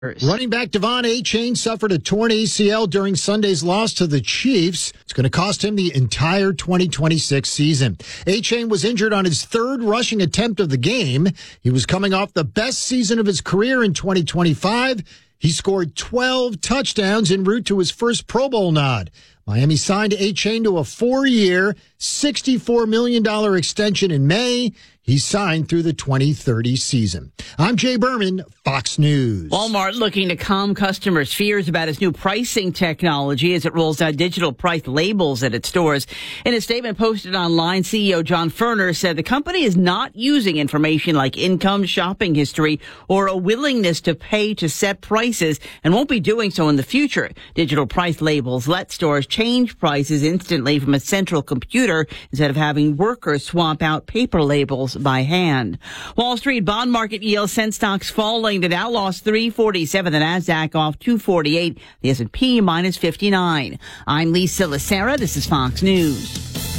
Running back Devon Achane suffered a torn ACL during Sunday's loss to the Chiefs. It's going to cost him the entire 2026 season. Achane was injured on his third rushing attempt of the game. He was coming off the best season of his career in 2025. He scored 12 touchdowns en route to his first Pro Bowl nod. Miami signed Achane to a 4-year, $64 million extension in May. He signed through the 2030 season. I'm Jay Berman, Fox News. Walmart looking to calm customers' fears about its new pricing technology as it rolls out digital price labels at its stores. In a statement posted online, CEO John Furner said the company is not using information like income, shopping history, or a willingness to pay to set prices and won't be doing so in the future. Digital price labels let stores change prices instantly from a central computer instead of having workers swap out paper labels by hand. Wall Street bond market yield sent stocks falling. The Dow lost 347, the Nasdaq off 248, the S&P minus 59. I'm Lisa Lacera. This is Fox News.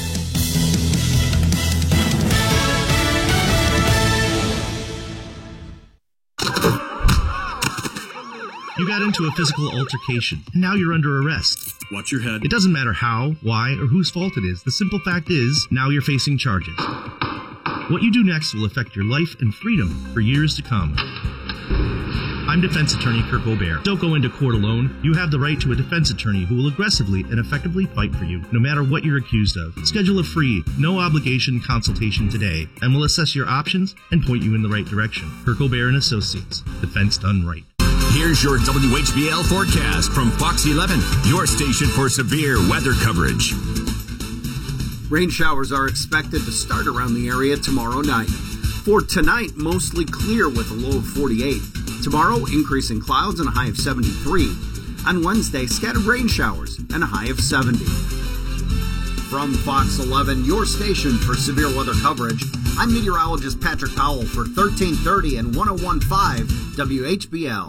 You got into a physical altercation, and now you're under arrest. Watch your head. It doesn't matter how, why, or whose fault it is. The simple fact is, now you're facing charges. What you do next will affect your life and freedom for years to come. I'm defense attorney Kirk Aubert. Don't go into court alone. You have the right to a defense attorney who will aggressively and effectively fight for you, no matter what you're accused of. Schedule a free, no-obligation consultation today, and we'll assess your options and point you in the right direction. Kirk Aubert and Associates. Defense done right. Here's your WHBL forecast from Fox 11, your station for severe weather coverage. Rain showers are expected to start around the area tomorrow night. For tonight, mostly clear with a low of 48. Tomorrow, increasing clouds and a high of 73. On Wednesday, scattered rain showers and a high of 70. From Fox 11, your station for severe weather coverage, I'm meteorologist Patrick Powell for 1330 and 101.5 WHBL.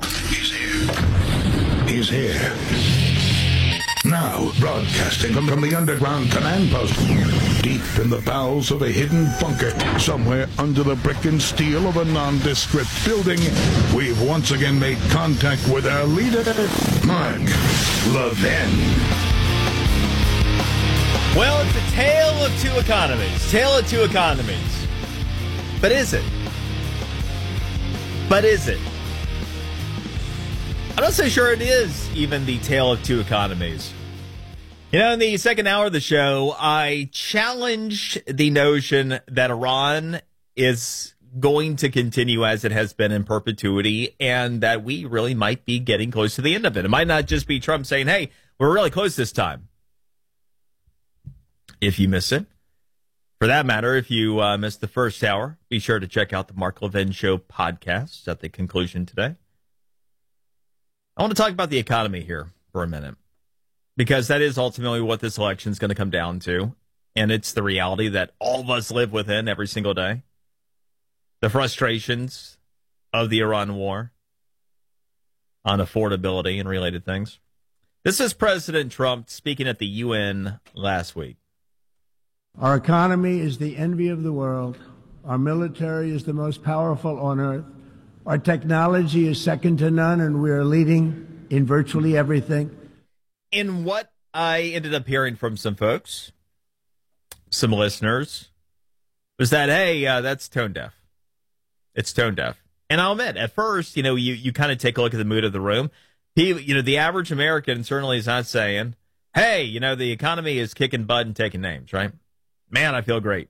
He's here. Now, broadcasting from the underground command post, deep in the bowels of a hidden bunker, somewhere under the brick and steel of a nondescript building, we've once again made contact with our leader, Mark Levin. Well, it's a tale of two economies. Tale of two economies. But is it? I'm not so sure it is even the tale of two economies. You know, in the second hour of the show, I challenged the notion that Iran is going to continue as it has been in perpetuity and that we really might be getting close to the end of it. It might not just be Trump saying, hey, we're really close this time. If you miss it. For that matter, if you missed the first hour, be sure to check out the Mark Levin Show podcast at the conclusion today. I want to talk about the economy here for a minute, because that is ultimately what this election is going to come down to, and it's the reality that all of us live within every single day. The frustrations of the Iran war on affordability and related things. This is President Trump speaking at the UN last week. Our economy is the envy of the world. Our military is the most powerful on earth. Our technology is second to none, and we are leading in virtually everything. In what I ended up hearing from some folks, some listeners, was that, hey, that's tone deaf. It's tone deaf. And I'll admit, at first, you kind of take a look at the mood of the room. The average American certainly is not saying, hey, the economy is kicking butt and taking names, right? Man, I feel great.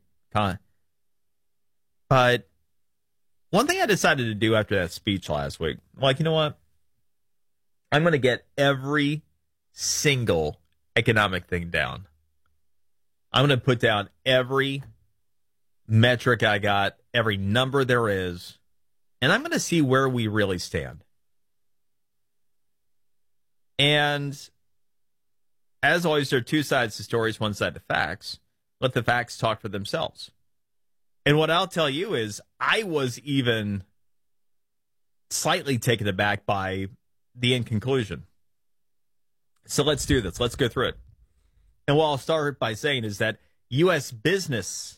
But one thing I decided to do after that speech last week, like, you know what? I'm going to get every single economic thing down. I'm going to put down every metric I got, every number there is, and I'm going to see where we really stand. And as always, there are two sides to stories, one side to facts. Let the facts talk for themselves. And what I'll tell you is I was even slightly taken aback by the end conclusion. So let's do this. Let's go through it. And what I'll start by saying is that U.S. business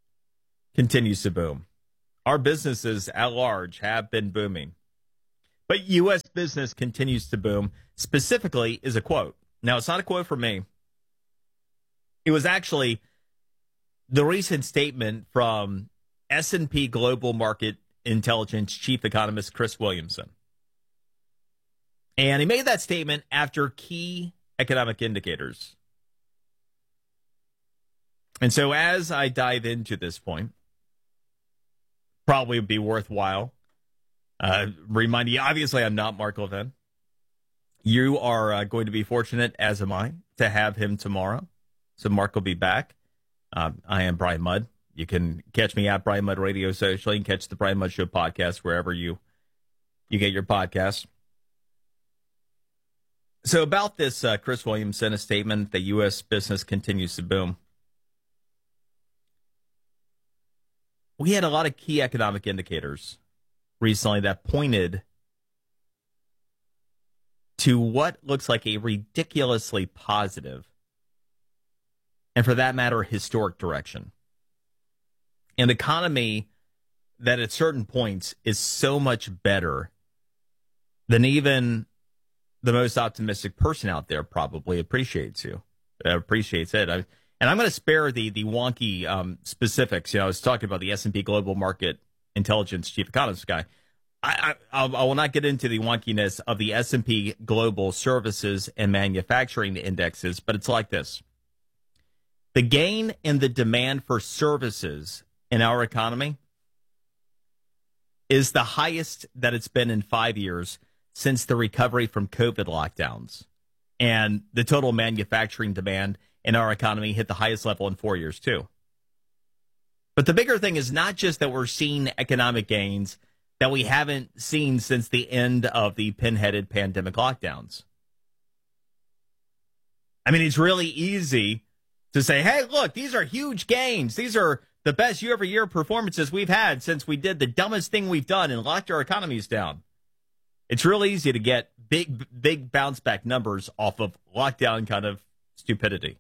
continues to boom. Our businesses at large have been booming. But U.S. business continues to boom, specifically is a quote. Now, it's not a quote from me. It was actually the recent statement from S&P Global Market Intelligence Chief Economist Chris Williamson. And he made that statement after key economic indicators. And so as I dive into this point, probably would be worthwhile reminding you, obviously I'm not Mark Levin. You are going to be fortunate, as am I, to have him tomorrow. So Mark will be back. I am Brian Mudd. You can catch me at Brian Mudd Radio socially. You can catch the Brian Mudd Show podcast wherever you get your podcasts. So about this, Chris Williamson, a statement that U.S. business continues to boom. We had a lot of key economic indicators recently that pointed to what looks like a ridiculously positive, and for that matter, historic direction. An economy that at certain points is so much better than even the most optimistic person out there probably appreciates it. And I'm going to spare the wonky specifics. I was talking about the S&P Global Market Intelligence Chief Economist guy. I will not get into the wonkiness of the S&P Global Services and Manufacturing Indexes, but it's like this. The gain in the demand for services in our economy is the highest that it's been in 5 years since the recovery from COVID lockdowns. And the total manufacturing demand in our economy hit the highest level in 4 years, too. But the bigger thing is not just that we're seeing economic gains that we haven't seen since the end of the pin-headed pandemic lockdowns. I mean, it's really easy to say, hey, look, these are huge gains. These are the best year-over-year performances we've had since we did the dumbest thing we've done and locked our economies down. It's real easy to get big bounce-back numbers off of lockdown kind of stupidity.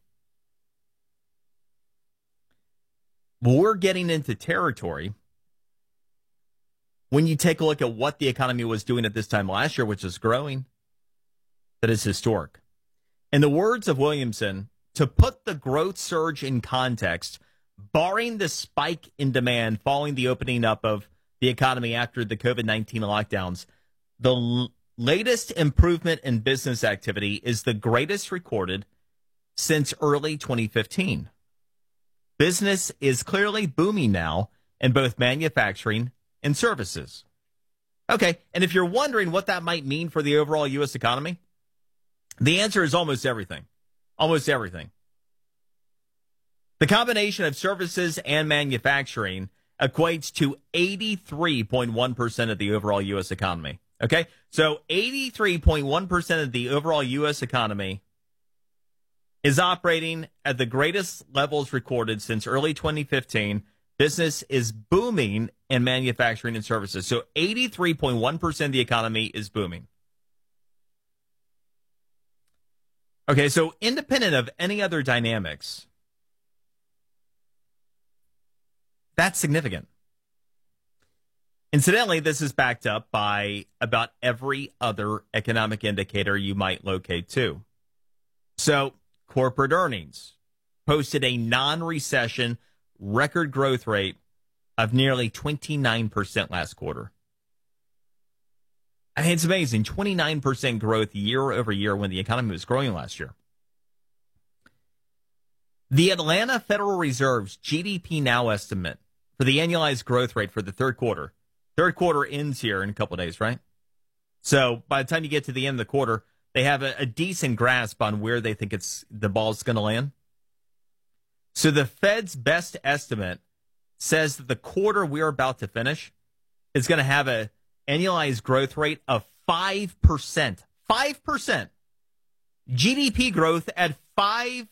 We're getting into territory when you take a look at what the economy was doing at this time last year, which is growing, that is historic. In the words of Williamson, to put the growth surge in context, barring the spike in demand following the opening up of the economy after the COVID-19 lockdowns, the latest improvement in business activity is the greatest recorded since early 2015. Business is clearly booming now in both manufacturing and services. Okay, and if you're wondering what that might mean for the overall U.S. economy, the answer is almost everything. Almost everything. The combination of services and manufacturing equates to 83.1% of the overall U.S. economy. Okay, so 83.1% of the overall U.S. economy is operating at the greatest levels recorded since early 2015. Business is booming in manufacturing and services. So 83.1% of the economy is booming. Okay, so independent of any other dynamics, that's significant. Incidentally, this is backed up by about every other economic indicator you might locate too. So corporate earnings posted a non-recession record growth rate of nearly 29% last quarter. I mean, it's amazing. 29% growth year over year when the economy was growing last year. The Atlanta Federal Reserve's GDP Now estimate for the annualized growth rate for the third quarter. Third quarter ends here in a couple of days, right? So by the time you get to the end of the quarter, they have a decent grasp on where they think the ball's going to land. So the Fed's best estimate says that the quarter we're about to finish is going to have an annualized growth rate of 5%. 5%. GDP growth at 5.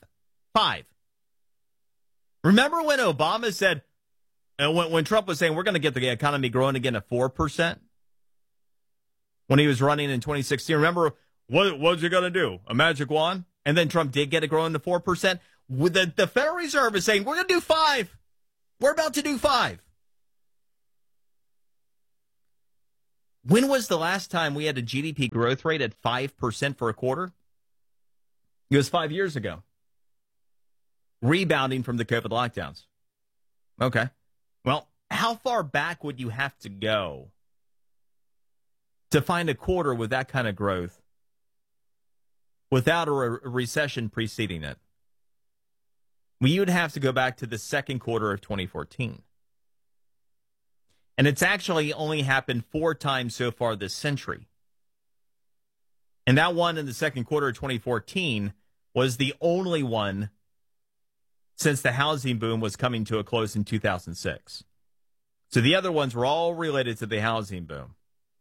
Remember when Obama said, when Trump was saying we're going to get the economy growing again at 4%? When he was running in 2016, remember what was he going to do? A magic wand? And then Trump did get it growing to 4%. The Federal Reserve is saying we're going to do 5. We're about to do 5. When was the last time we had a GDP growth rate at 5% for a quarter? It was 5 years ago. Rebounding from the COVID lockdowns. Okay. Well, how far back would you have to go to find a quarter with that kind of growth without a recession preceding it? Well, you'd have to go back to the second quarter of 2014. And it's actually only happened 4 times so far this century. And that one in the second quarter of 2014 was the only one since the housing boom was coming to a close in 2006. So the other ones were all related to the housing boom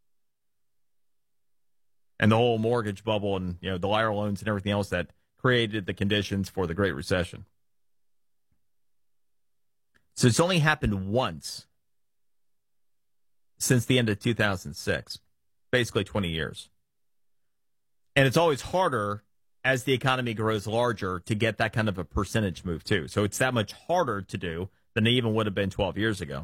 and the whole mortgage bubble and, you know, the liar loans and everything else that created the conditions for the Great Recession. So it's only happened once since the end of 2006, basically 20 years. And it's always harder as the economy grows larger to get that kind of a percentage move too. So it's that much harder to do than it even would have been 12 years ago.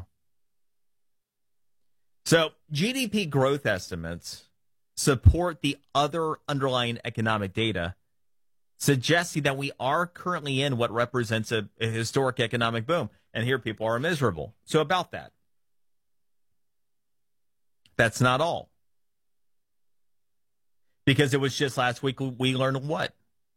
So GDP growth estimates support the other underlying economic data, suggesting that we are currently in what represents a historic economic boom. And here people are miserable. So about that. That's not all. Because it was just last week we learned what?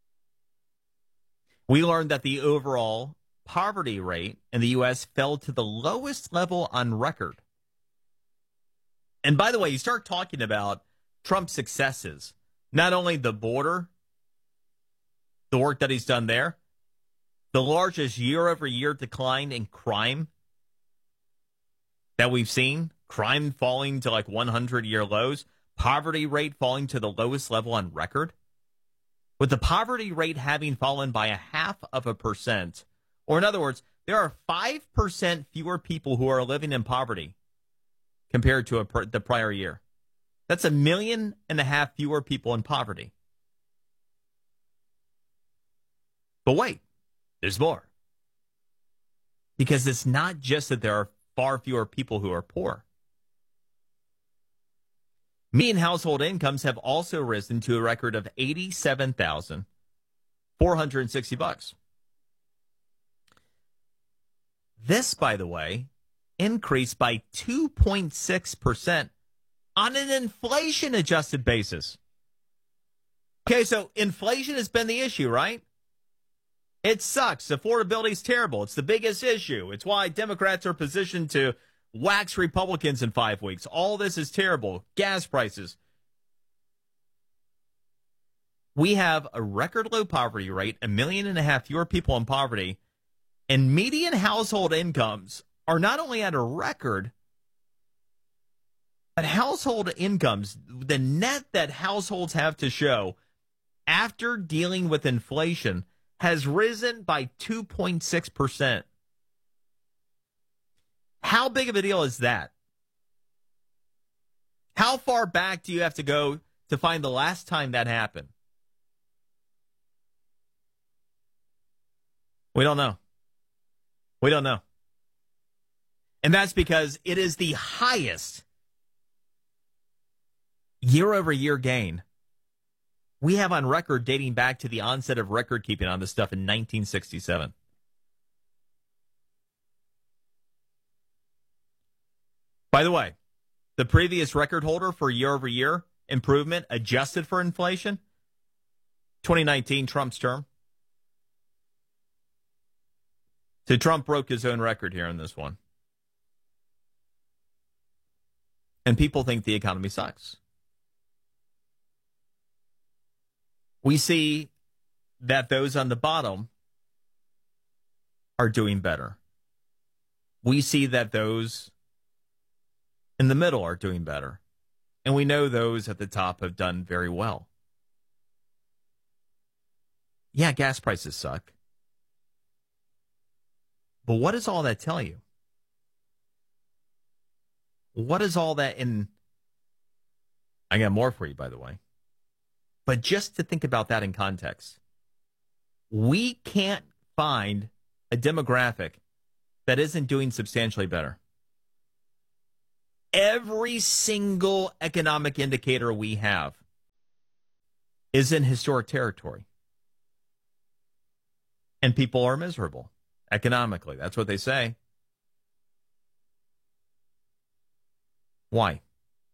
We learned that the overall poverty rate in the U.S. fell to the lowest level on record. And by the way, you start talking about Trump's successes, not only the border, the work that he's done there, the largest year-over-year decline in crime that we've seen, crime falling to like 100-year lows, poverty rate falling to the lowest level on record, with the poverty rate having fallen by 0.5%, or in other words, there are 5% fewer people who are living in poverty compared to the prior year. That's 1.5 million fewer people in poverty. But wait, there's more. Because it's not just that there are far fewer people who are poor. Median household incomes have also risen to a record of $87,460. This, by the way, increased by 2.6% on an inflation-adjusted basis. Okay, so inflation has been the issue, right? It sucks. Affordability is terrible. It's the biggest issue. It's why Democrats are positioned to wax Republicans in 5 weeks. All this is terrible. Gas prices. We have a record low poverty rate, 1.5 million fewer people in poverty, and median household incomes are not only at a record, but household incomes, the net that households have to show after dealing with inflation, has risen by 2.6%. How big of a deal is that? How far back do you have to go to find the last time that happened? We don't know. We don't know. And that's because it is the highest year-over-year gain we have on record dating back to the onset of record keeping on this stuff in 1967. By the way, the previous record holder for year-over-year improvement adjusted for inflation, 2019, Trump's term. So Trump broke his own record here in this one. And people think the economy sucks. We see that those on the bottom are doing better. We see that those in the middle are doing better. And we know those at the top have done very well. Yeah, gas prices suck. But what does all that tell you? What is all that in? I got more for you, by the way. But just to think about that in context, we can't find a demographic that isn't doing substantially better. Every single economic indicator we have is in historic territory. And people are miserable economically. That's what they say. Why?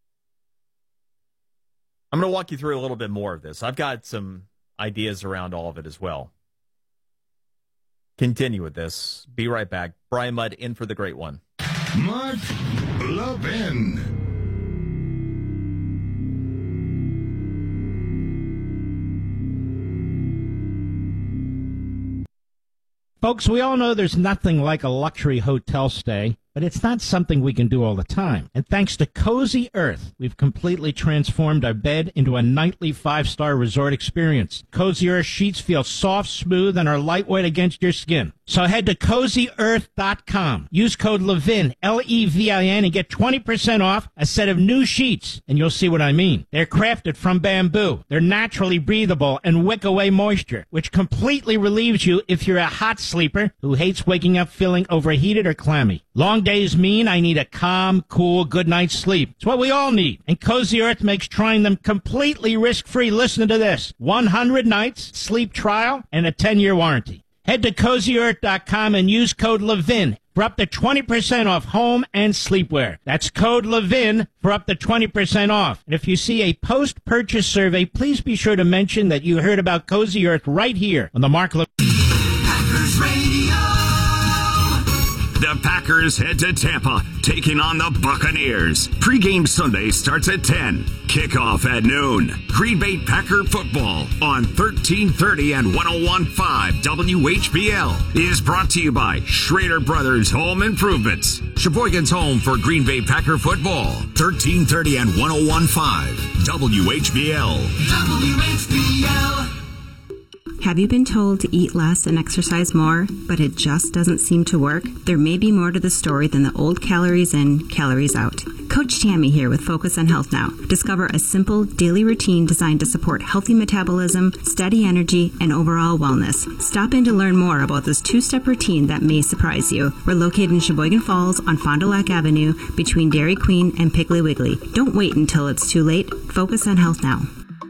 I'm going to walk you through a little bit more of this. I've got some ideas around all of it as well. Continue with this. Be right back. Brian Mudd in for the great one. Mark Levin. Folks, we all know there's nothing like a luxury hotel stay, but it's not something we can do all the time. And thanks to Cozy Earth, we've completely transformed our bed into a nightly 5-star resort experience. Cozy Earth sheets feel soft, smooth, and are lightweight against your skin. So head to CozyEarth.com. Use code LEVIN, L-E-V-I-N, and get 20% off a set of new sheets, and you'll see what I mean. They're crafted from bamboo. They're naturally breathable and wick away moisture, which completely relieves you if you're a hot sleeper who hates waking up feeling overheated or clammy. Long days mean I need a calm, cool, good night's sleep. It's what we all need. And Cozy Earth makes trying them completely risk-free. Listen to this. 100 nights, sleep trial, and a 10-year warranty. Head to CozyEarth.com and use code LEVIN for up to 20% off home and sleepwear. That's code LEVIN for up to 20% off. And if you see a post-purchase survey, please be sure to mention that you heard about Cozy Earth right here on the Mark Levin. Packers Radio. The Packers head to Tampa, taking on the Buccaneers. Pre-game Sunday starts at 10. Kickoff at noon. Green Bay Packer football on 1330 and 101.5 WHBL is brought to you by Schrader Brothers Home Improvements. Sheboygan's home for Green Bay Packer football. 1330 and 101.5 WHBL. WHBL. Have you been told to eat less and exercise more, but it just doesn't seem to work? There may be more to the story than the old calories in, calories out. Coach Tammy here with Focus on Health Now. Discover a simple daily routine designed to support healthy metabolism, steady energy, and overall wellness. Stop in to learn more about this 2-step routine that may surprise you. We're located in Sheboygan Falls on Fond du Lac Avenue between Dairy Queen and Piggly Wiggly. Don't wait until it's too late. Focus on Health Now.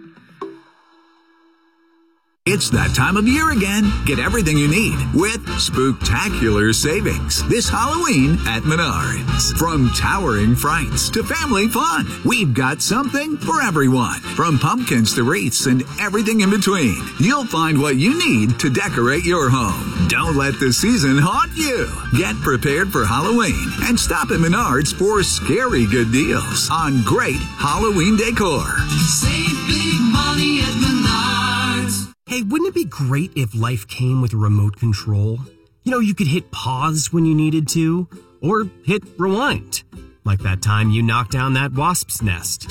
It's that time of year again. Get everything you need with spooktacular savings this Halloween at Menards. From towering frights to family fun, we've got something for everyone. From pumpkins to wreaths and everything in between, you'll find what you need to decorate your home. Don't let the season haunt you. Get prepared for Halloween and stop at Menards for scary good deals on great Halloween decor. Save big money at Menards. Hey, wouldn't it be great if life came with a remote control? You know, you could hit pause when you needed to, or hit rewind. Like that time you knocked down that wasp's nest.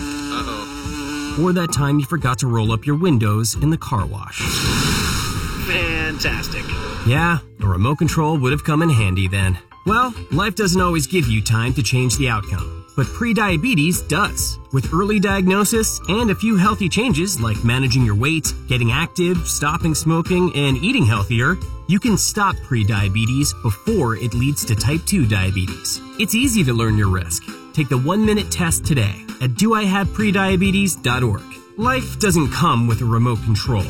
Uh-oh. Or that time you forgot to roll up your windows in the car wash. Fantastic. Yeah, a remote control would have come in handy then. Well, life doesn't always give you time to change the outcome. But prediabetes does. With early diagnosis and a few healthy changes like managing your weight, getting active, stopping smoking, and eating healthier, you can stop prediabetes before it leads to type 2 diabetes. It's easy to learn your risk. Take the 1-minute test today at doihaveprediabetes.org. Life doesn't come with a remote control.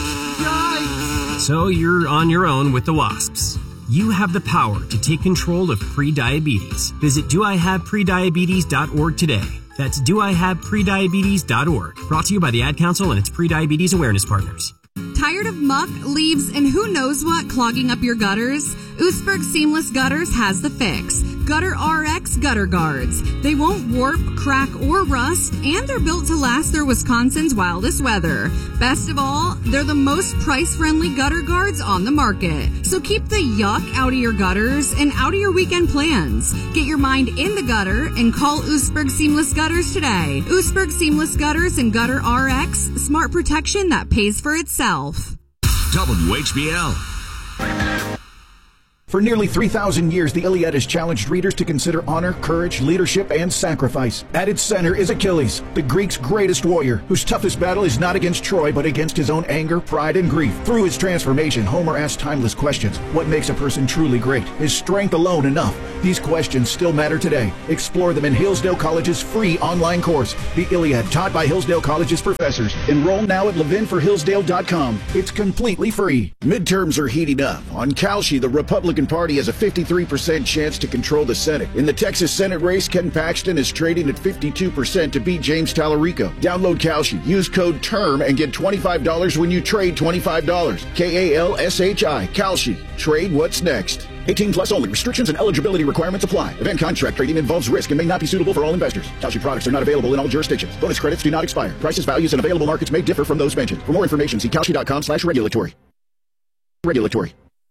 Yikes! So you're on your own with the wasps. You have the power to take control of prediabetes. Visit doihaveprediabetes.org today. That's doihaveprediabetes.org. Brought to you by the Ad Council and its prediabetes awareness partners. Tired of muck, leaves, and who knows what clogging up your gutters? Oostburg Seamless Gutters has the fix. Gutter RX Gutter Guards. They won't warp, crack, or rust, and they're built to last through Wisconsin's wildest weather. Best of all, they're the most price-friendly gutter guards on the market. So keep the yuck out of your gutters and out of your weekend plans. Get your mind in the gutter and call Oostburg Seamless Gutters today. Oostburg Seamless Gutters and Gutter RX, smart protection that pays for itself. WHBL. For nearly 3,000 years, the Iliad has challenged readers to consider honor, courage, leadership, and sacrifice. At its center is Achilles, the Greeks' greatest warrior, whose toughest battle is not against Troy, but against his own anger, pride, and grief. Through his transformation, Homer asks timeless questions. What makes a person truly great? Is strength alone enough? These questions still matter today. Explore them in Hillsdale College's free online course, The Iliad, taught by Hillsdale College's professors. Enroll now at levinforhillsdale.com. It's completely free. Midterms are heating up. On Kalshi, the Republican Party has a 53% chance to control the Senate. In the Texas Senate race, Ken Paxton is trading at 52% to beat James Tallarico. Download Kalshi, use code TERM, and get $25 when you trade $25. KALSHI, Kalshi. Trade what's next. 18 plus only. Restrictions and eligibility requirements apply. Event contract trading involves risk and may not be suitable for all investors. Kalshi products are not available in all jurisdictions. Bonus credits do not expire. Prices, values, and available markets may differ from those mentioned. For more information, see kalshi.com/regulatory. Regulatory.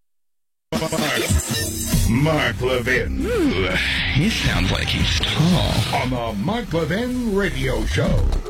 Mark Levin. Ooh, he sounds like he's tall. On the Mark Levin Radio Show.